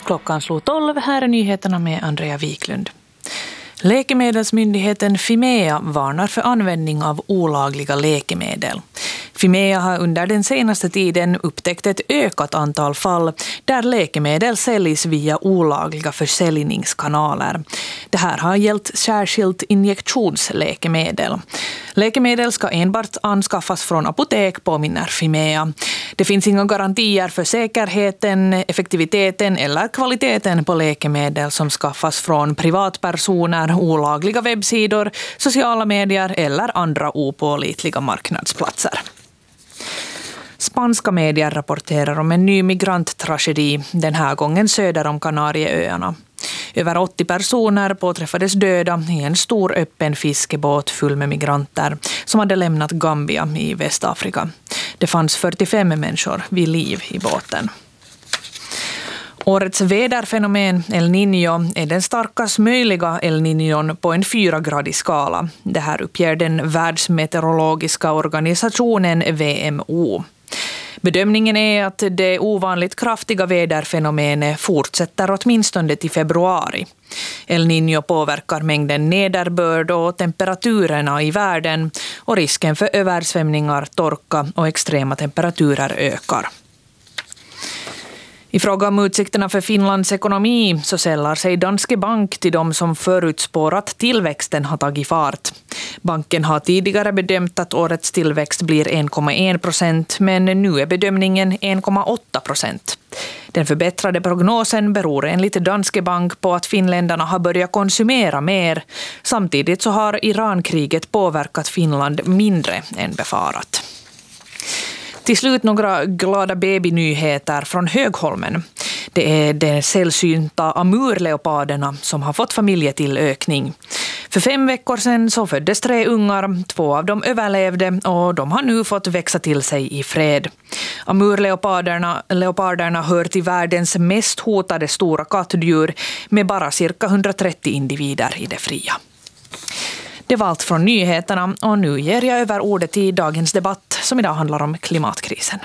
Klockan slog 12, här är nyheterna med Andrea Wiklund. Läkemedelsmyndigheten Fimea varnar för användning av olagliga läkemedel. Fimea har under den senaste tiden upptäckt ett ökat antal fall där läkemedel säljs via olagliga försäljningskanaler. Det här har gällt särskilt injektionsläkemedel. Läkemedel ska enbart anskaffas från apotek, påminner Fimea. Det finns inga garantier för säkerheten, effektiviteten eller kvaliteten på läkemedel som skaffas från privatpersoner, olagliga webbsidor, sociala medier eller andra opålitliga marknadsplatser. Spanska medier rapporterar om en ny migranttragedi, den här gången söder om Kanarieöarna. Över 80 personer påträffades döda i en stor öppen fiskebåt full med migranter som hade lämnat Gambia i Västafrika. Det fanns 45 människor vid liv i båten. Årets väderfenomen El Niño är den starkast möjliga El Niñon på en 4-gradig skala. Det här uppger den världsmeteorologiska organisationen WMO. Bedömningen är att det ovanligt kraftiga väderfenomenet fortsätter åtminstone till februari. El Niño påverkar mängden nederbörd och temperaturerna i världen och risken för översvämningar, torka och extrema temperaturer ökar. I fråga om utsikterna för Finlands ekonomi så sällar sig Danske Bank till de som förutspår att tillväxten har tagit fart. Banken har tidigare bedömt att årets tillväxt blir 1,1%, men nu är bedömningen 1,8%. Den förbättrade prognosen beror enligt Danske Bank på att finländarna har börjat konsumera mer. Samtidigt så har Irankriget påverkat Finland mindre än befarat. Till slut några glada babynyheter från Högholmen. Det är de sällsynta amurleoparderna som har fått familjetillökning. För 5 veckor sedan så föddes 3 ungar, 2 av dem överlevde och de har nu fått växa till sig i fred. Amurleoparderna hör till världens mest hotade stora kattdjur med bara cirka 130 individer i det fria. Det var allt från nyheterna och nu ger jag över ordet till dagens debatt som idag handlar om klimatkrisen.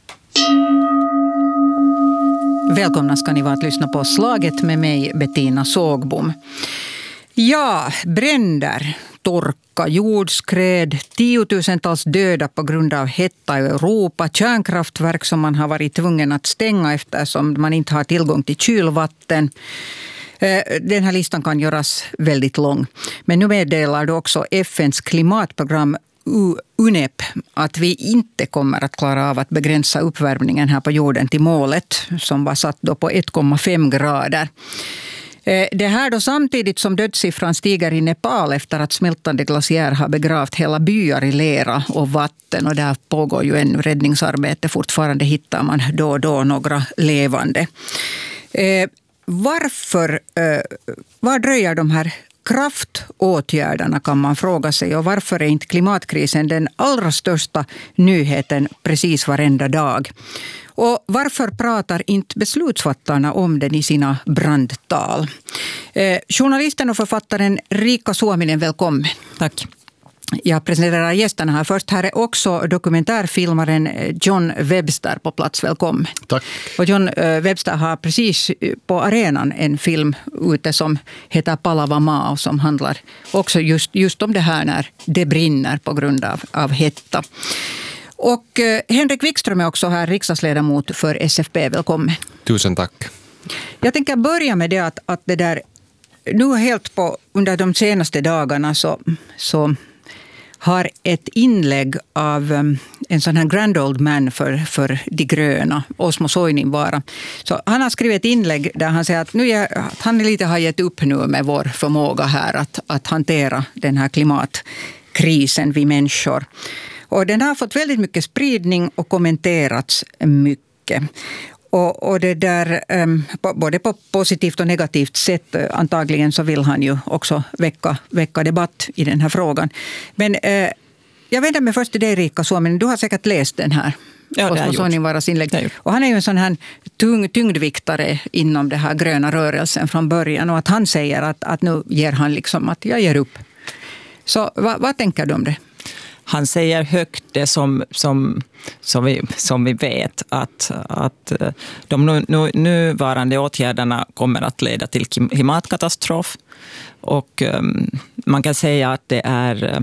Välkomna ska ni vara att lyssna på Slaget med mig, Bettina Sågbom. Ja, bränder, torka, jordskred, 10-tusentals döda på grund av hetta i Europa, kärnkraftverk som man har varit tvungen att stänga eftersom man inte har tillgång till kylvatten. Den här listan kan göras väldigt lång. Men nu meddelar då också FNs klimatprogram UNEP att vi inte kommer att klara av att begränsa uppvärmningen här på jorden till målet som var satt då på 1,5 grader. Det här då samtidigt som dödssiffran stiger i Nepal efter att smältande glaciär har begravt hela byar i lera och vatten. Och där pågår ju en räddningsarbete. Fortfarande hittar man då och då några levande. Var dröjer de här kraftåtgärderna kan man fråga sig, och varför är inte klimatkrisen den allra största nyheten precis varenda dag? Och varför pratar inte beslutsfattarna om den i sina brandtal? Journalisten och författaren Riikka Suominen, välkommen. Tack. Jag presenterar gästerna här först. Här är också dokumentärfilmaren John Webster på plats. Välkommen. Tack. Och John Webster har precis på arenan en film ute som heter Palava maa och som handlar också just om det här när det brinner på grund av hetta. Och Henrik Wikström är också här, riksdagsledamot för SFP. Välkommen. Tusen tack. Jag tänker börja med det att det där nu helt under de senaste dagarna så har ett inlägg av en sån här grand old man för de gröna, Osmo Soininvaara. Så han har skrivit ett inlägg där han säger att han lite har gett upp nu med vår förmåga här att hantera den här klimatkrisen vi människor. Och den har fått väldigt mycket spridning och kommenterats mycket. Och det där, både på positivt och negativt sätt, antagligen så vill han ju också väcka debatt i den här frågan. Men jag vänder mig först till dig, Riikka Suominen. Du har säkert läst den här. Ja, det har Soininvaaras inlägg. Och han är ju en sån här tyngdviktare inom det här gröna rörelsen från början. Och att han säger att nu ger han liksom att jag ger upp. Så vad tänker du om det? han säger högt det som vi vet, att de nuvarande åtgärderna kommer att leda till klimatkatastrof. Och man kan säga att det är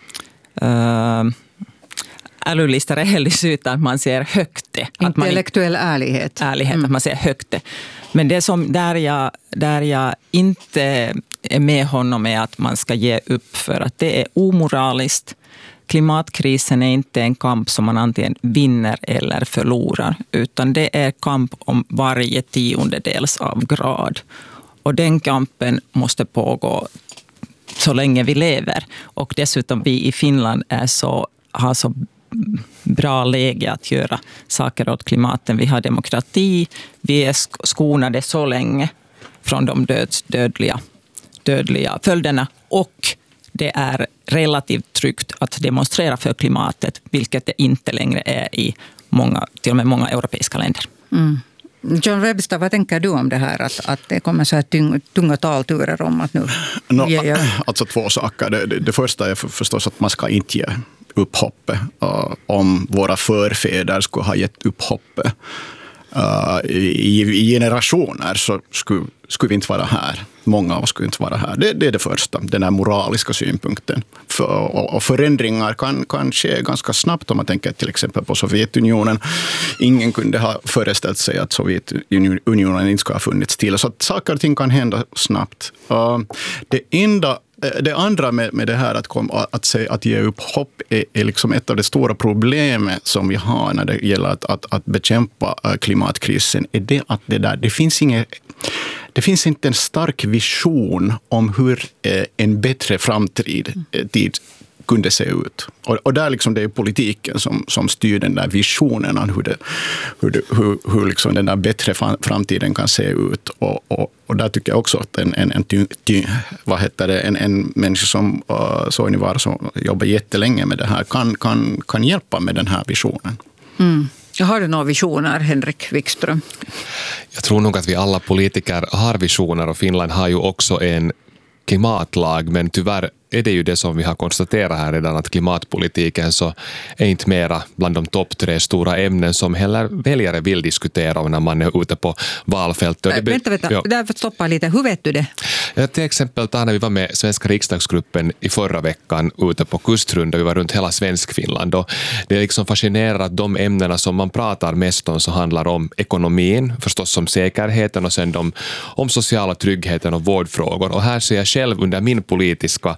ärligare rehellisyyttä, att man ser högt det. Intellektuell ärlighet. Att man ser högt det. Men det som där jag inte är med honom är att man ska ge upp, för att det är omoraliskt. Klimatkrisen är inte en kamp som man antingen vinner eller förlorar, utan det är kamp om varje tiondels av grad. Och den kampen måste pågå så länge vi lever. Och dessutom vi i Finland har så bra läge att göra saker åt klimaten. Vi har demokrati, vi är skonade så länge från de dödliga följderna, och det är relativt tryggt att demonstrera för klimatet, vilket det inte längre är i till och med många europeiska länder. Mm. John Webster, vad tänker du om det här att det kommer så här tunga talturer om att nu... Alltså två saker. Det första är förstås att man ska inte ge upp hoppet. Om våra förfäder skulle ha gett upp hoppet i generationer, så skulle vi inte vara här. Många av oss skulle inte vara här. Det är det första, den här moraliska synpunkten. Och förändringar kan ske ganska snabbt, om man tänker till exempel på Sovjetunionen. Ingen kunde ha föreställt sig att Sovjetunionen inte skulle ha funnits till. Så att saker och ting kan hända snabbt. Det andra med det här att ge upp hopp är liksom ett av de stora problemen som vi har när det gäller att bekämpa klimatkrisen, är det att det finns inte en stark vision om hur en bättre framtid kunde se ut. Och där liksom det är politiken som styr den där visionen av hur liksom den där bättre framtiden kan se ut. Och där tycker jag också att en människa som Soini Vaara, som jobbar jättelänge med det här, kan hjälpa med den här visionen. Mm. Har du några visioner, Henrik Wikström? Jag tror nog att vi alla politiker har visioner, och Finland har ju också en klimatlag, men tyvärr är det ju det som vi har konstaterat här redan, att klimatpolitiken så är inte mera bland de topp 3 stora ämnen som heller väljare vill diskutera om när man är ute på valfältet. Vänta, där stoppar lite. Hur vet du det? Ja, till exempel när vi var med svenska riksdagsgruppen i förra veckan ute på kustrunda, vi var runt hela Svenskfinland, och det är liksom fascinerande att de ämnena som man pratar mest om så handlar om ekonomin, förstås om säkerheten, och sen om sociala tryggheten och vårdfrågor. Och här ser jag själv under min politiska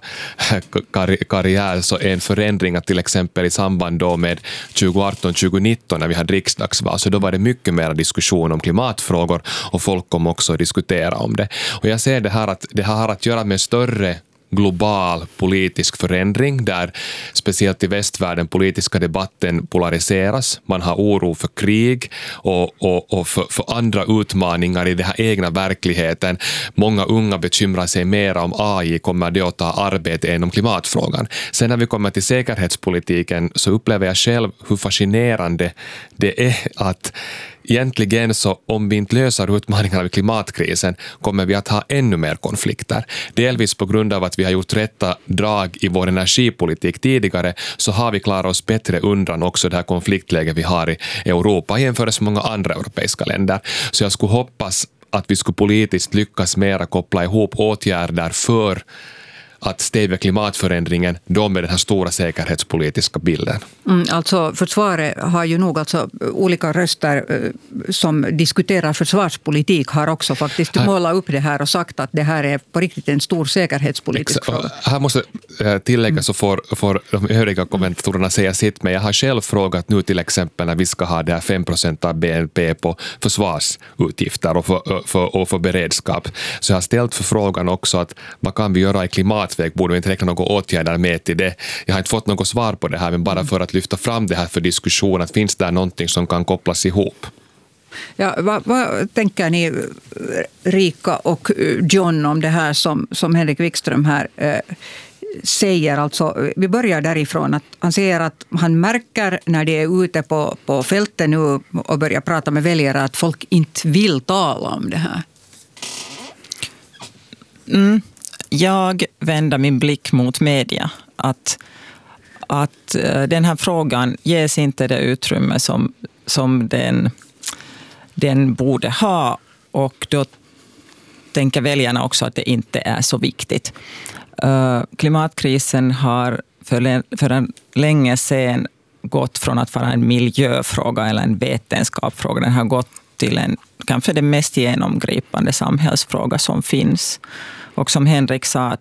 karriär så en förändring, att till exempel i samband då med 2018-2019 när vi hade riksdagsval, så då var det mycket mer diskussion om klimatfrågor, och folk kom också att diskutera om det. Och jag ser det här att det har att göra med större global politisk förändring, där speciellt i västvärlden politiska debatten polariseras. Man har oro för krig och för andra utmaningar i den här egna verkligheten. Många unga bekymrar sig mer om AI kommer det att ta arbete än om klimatfrågan. Sen när vi kommer till säkerhetspolitiken så upplever jag själv hur fascinerande det är att egentligen så om vi inte löser utmaningarna med klimatkrisen kommer vi att ha ännu mer konflikter. Delvis på grund av att vi har gjort rätta drag i vår energipolitik tidigare, så har vi klarat oss bättre undan också det här konfliktläget vi har i Europa jämfört med många andra europeiska länder. Så jag skulle hoppas att vi skulle politiskt lyckas mera koppla ihop åtgärder för att stävja klimatförändringen då med den här stora säkerhetspolitiska bilden. Alltså försvaret har ju nog olika röster som diskuterar försvarspolitik har också faktiskt målat upp det här och sagt att det här är på riktigt en stor säkerhetspolitisk fråga. Här måste tillägga så får de övriga kommentatorerna säga sitt, men jag har själv frågat nu till exempel när vi ska ha det här 5% av BNP på försvarsutgifter och för beredskap. Så jag har ställt för frågan också att vad kan vi göra i klimatväg? Borde vi inte räkna några åtgärder med till det? Jag har inte fått något svar på det här, men bara för att lyfta fram det här för diskussion, att finns det någonting som kan kopplas ihop? Ja, vad tänker ni, Rika och John, om det här som Henrik Wikström här säger? Alltså, vi börjar därifrån att han säger att han märker när de är ute på fältet nu och börjar prata med väljare att folk inte vill tala om det här. Jag vänder min blick mot media. att den här frågan ges inte det utrymme som den borde ha, och då tänker väljarna också att det inte är så viktigt. Klimatkrisen har för länge sedan gått från att vara en miljöfråga eller en vetenskapsfråga. Den har gått till kanske den mest genomgripande samhällsfråga som finns. Och som Henrik sa,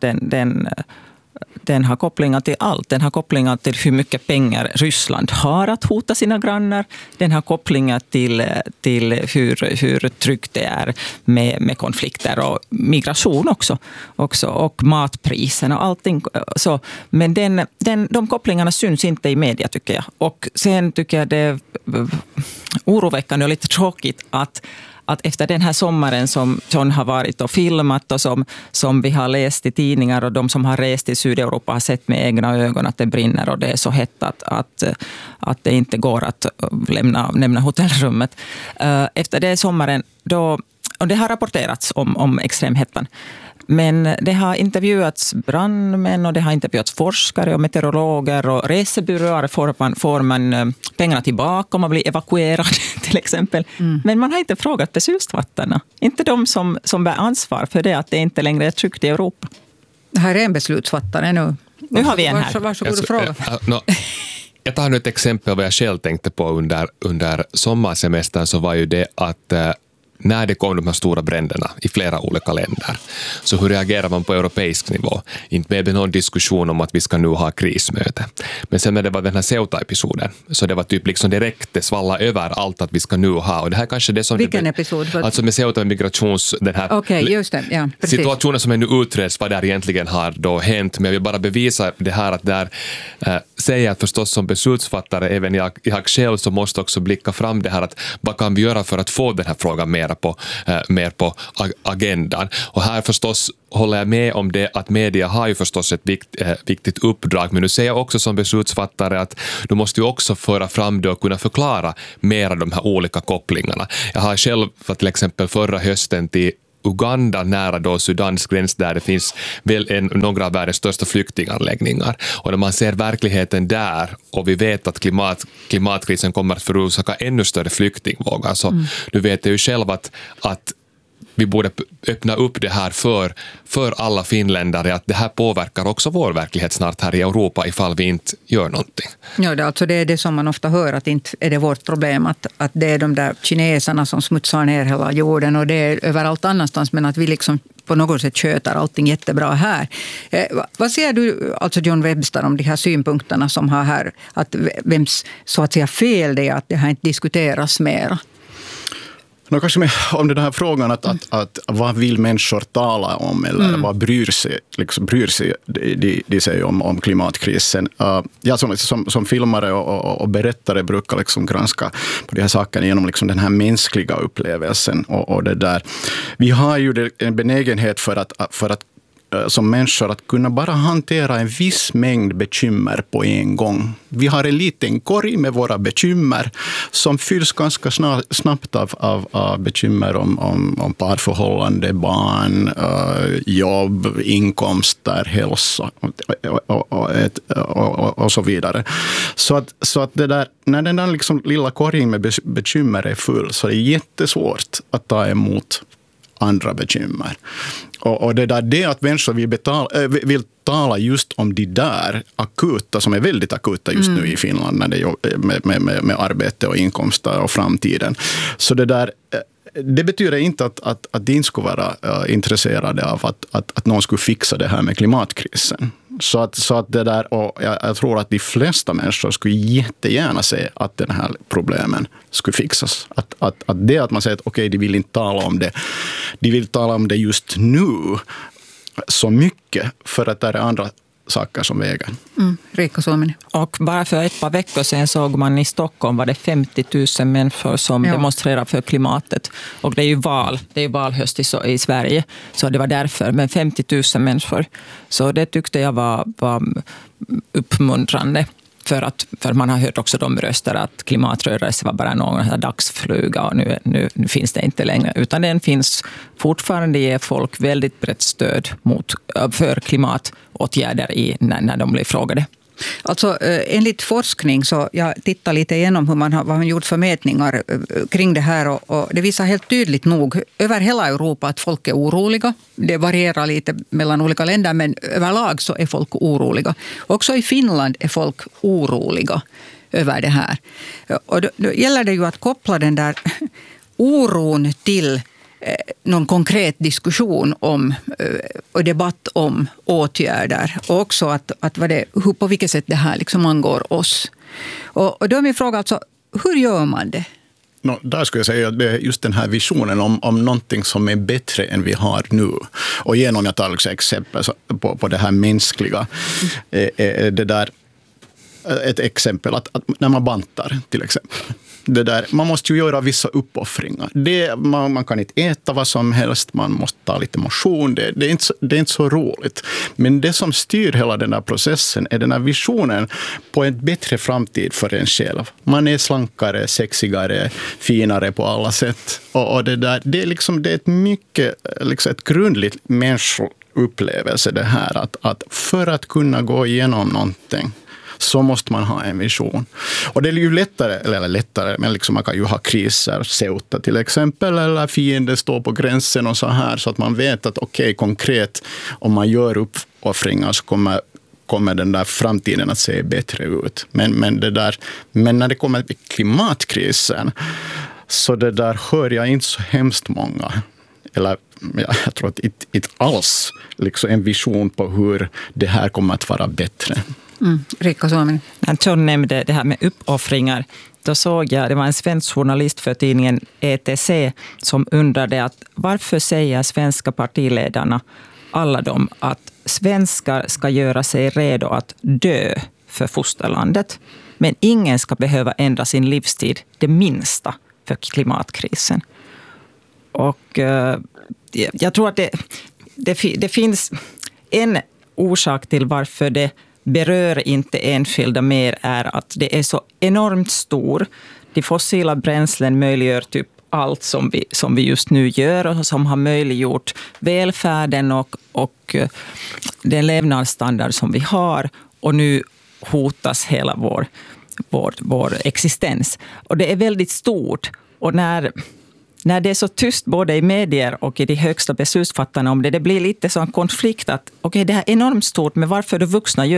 den har kopplingar till allt. Den har kopplingar till hur mycket pengar Ryssland har att hota sina grannar. Den har kopplingar till hur tryggt det är med konflikter och migration också och matpriserna och allting. Så, men de kopplingarna syns inte i media, tycker jag. Och sen tycker jag det är oroväckande och lite tråkigt att efter den här sommaren som John har varit och filmat och som vi har läst i tidningar, och de som har rest i Sydeuropa har sett med egna ögon att det brinner och det är så hett att det inte går att lämna hotellrummet. Efter den sommaren och det har rapporterats om extremhettan. Men det har intervjuats brandmän och det har intervjuats forskare och meteorologer, och resebyråer får man pengarna tillbaka om man blir evakuerad till exempel. Men man har inte frågat beslutsfattarna. Inte de som bär ansvar för det, att det inte längre är tryggt i Europa. Det här är en beslutsfattare nu. Nu har vi en här. Varsågod och fråga. Jag tar nu ett exempel vad jag själv tänkte på under sommarsemestern, så var ju det att när det kom de här stora bränderna i flera olika länder, så hur reagerar man på europeisk nivå? Inte med någon diskussion om att vi ska nu ha krismöte. Men sen när det var den här Ceuta-episoden, så det var typ liksom direkt, det svalla över allt att vi ska nu ha. Och det här kanske det som... Vilken episod? Alltså med Ceuta och migrations... Den här just det. Ja, situationen som är nu utreds, vad där egentligen har då hänt. Men jag vill bara bevisa det här att där säger att förstås som beslutsfattare, även jag själv, så måste också blicka fram det här att vad kan vi göra för att få den här frågan mer på agendan. Och här förstås håller jag med om det att media har ju förstås ett viktigt uppdrag, men nu säger jag också som beslutsfattare att du måste ju också föra fram det och kunna förklara mer av de här olika kopplingarna. Jag har själv till exempel förra hösten till Uganda, nära då Sudans gräns, där det finns väl några av världens största flyktinganläggningar. Och när man ser verkligheten där, och vi vet att klimatkrisen kommer att förorsaka ännu större flyktingvågor, så nu vet jag ju själv att vi borde öppna upp det här för alla finländare, att det här påverkar också vår verklighet snart här i Europa ifall vi inte gör någonting. Ja, det är det som man ofta hör, att inte är det vårt problem att det är de där kineserna som smutsar ner hela jorden, och det är överallt annanstans, men att vi liksom på något sätt sköter allting jättebra här. Vad säger du, alltså John Webster, om de här synpunkterna som har här, att vems så att säga fel det är att det här inte diskuteras mer? Kanske om den här frågan att vad vill människor tala om, eller vad bryr sig de sig om klimatkrisen. Jag som filmare och berättare brukar liksom granska på de här sakerna genom liksom den här mänskliga upplevelsen och det där. Vi har ju en benägenhet för att som människor att kunna bara hantera en viss mängd bekymmer på en gång. Vi har en liten korg med våra bekymmer som fylls ganska snabbt av bekymmer om parförhållande, barn, jobb, inkomster, hälsa och så vidare. Så att det där, när den där liksom lilla korgen med bekymmer är full, så är det jättesvårt att ta emot andra bekymmer. Och det att människor vill tala just om de där akuta, som är väldigt akuta just nu i Finland när det är med arbete och inkomster och framtiden. Så det betyder inte att de inte skulle vara intresserade av att någon skulle fixa det här med klimatkrisen. Så att det där, och jag tror att de flesta människor skulle jättegärna se att den här problemen skulle fixas. Att man säger att okej, de vill inte tala om det. De vill tala om det just nu så mycket, för att det är andra saker som väger. Riikka Suominen. Och bara för ett par veckor sedan såg man i Stockholm var det 50 000 människor som demonstrerar för klimatet. Och det är ju valhöst i Sverige, så det var därför. Men 50 000 människor. Så det tyckte jag var uppmuntrande. För man har hört också de röster att klimatrörelse var bara någon dagsfluga, och nu finns det inte längre. Utan den finns fortfarande, ger folk väldigt brett stöd för klimatåtgärder när de blir frågade. Alltså enligt forskning, så jag tittar lite igenom hur vad man gjort för mätningar kring det här, och det visar helt tydligt nog över hela Europa att folk är oroliga. Det varierar lite mellan olika länder, men överlag så är folk oroliga. Också i Finland är folk oroliga över det här. Och då gäller det ju att koppla den där oron till någon konkret diskussion om och debatt om åtgärder, och också att på vilket sätt det här liksom angår oss. Och då är min fråga alltså, hur gör man det? Där skulle jag säga att det är just den här visionen om någonting som är bättre än vi har nu. Och genom jag tar exempel på det här mänskliga, det där ett exempel att när man bantar till exempel. Man måste ju göra vissa uppoffringar. Man kan inte äta vad som helst, man måste ta lite motion. Det är inte så roligt. Men det som styr hela den här processen är den här visionen på en bättre framtid för en själv. Man är slankare, sexigare, finare på alla sätt. Och det är ett mycket ett grundligt människoupplevelse det här. Att för att kunna gå igenom någonting så måste man ha en vision. Och det är ju lättare, men man kan ju ha kriser, Ceuta till exempel, eller fiender står på gränsen och så här, så att man vet att konkret, om man gör uppoffringar så kommer den där framtiden att se bättre ut. Men när det kommer till klimatkrisen, så hör jag inte så hemskt många, eller jag tror att inte alls en vision på hur det här kommer att vara bättre. Riikka Suominen. John nämnde det här med uppoffringar. Då såg jag, det var en svensk journalist för tidningen ETC som undrade att varför säger svenska partiledarna, alla dem, att svenskar ska göra sig redo att dö för fosterlandet, men ingen ska behöva ändra sin livstid det minsta för klimatkrisen. Och jag tror att det finns en orsak till varför det berör inte enskilda mer, är att det är så enormt stor. De fossila bränslen möjliggör typ allt som vi just nu gör, och som har möjliggjort välfärden och den levnadsstandard som vi har, och nu hotas hela vår existens. Och det är väldigt stort, och när det är så tyst både i medier och i de högsta beslutsfattarna om det blir lite så en konflikt att det här är enormt stort, men varför de vuxna gör